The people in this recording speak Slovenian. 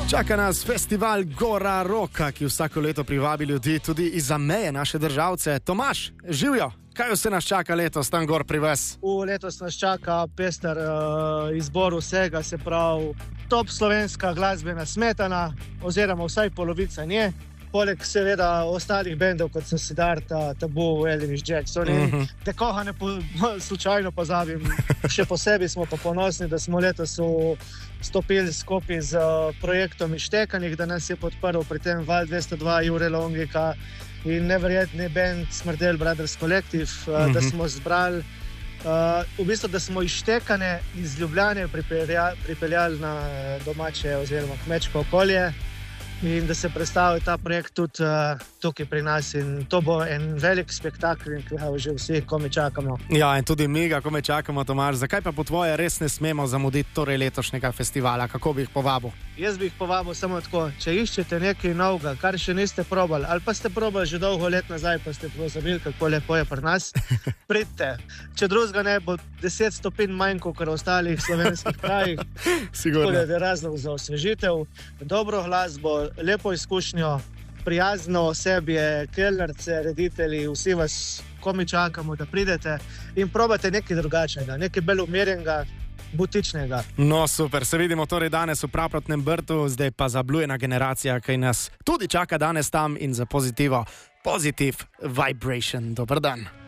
Čaka nas festival Gora Roka, ki vsako leto privabi ljudi tudi izza meje naše državce. Tomaž, živijo, kaj vse nas čaka letos tam gor pri vas? Letos nas čaka pester izbor vsega, se pravi top slovenska glasbena smetana, oziroma vsaj polovica nje. Poleg seveda ostalih bendov, kot so Siddharta, Tabu, Elvis Jackson. Tekoha ne slučajno pozabim. Še posebej smo pa ponosni, da smo letos stopili skupaj z projektom Ištekanjih, da nas je podprl pri tem Val 202, Jure Longika in neverjetni bend Smrdel Brothers Collective, da smo zbrali, v bistvu, da smo Ištekane iz Ljubljane pripeljali na domače oziroma kmečko okolje. In da se predstavi ta projekt tudi tukaj pri nas. In to bo en velik spektakel, ki ga že vsi komaj čakamo. Ja, in tudi mi ga komaj čakamo, Tomaž. Zakaj pa po tvoje res ne smemo zamuditi torej letošnjega festivala? Kako bi jih povabil? Jaz bi jih povabil samo tako. Če iščete nekaj novega, kar še niste probali, ali pa ste probali že dolgo let nazaj, pa ste pozabili, kako lepo je pri nas, pridite. Če drugega ne, bo 10 stopinj manj kot v ostalih slovenskih krajih. Sigurno. Tako da je razlog za osvežitev, dobro glasbo, lepo izkušnjo, prijazno osebje, kelnerce, reditelji, vsi vas komaj čakamo, da pridete in probate nekaj drugačnega, nekaj bolj umirjenega, butičnega. No, super, se vidimo torej danes v Praprotnem Brtu, zdaj pa zablujena generacija, ki nas tudi čaka danes tam in za pozitivo, Positive Vibration. Dober dan.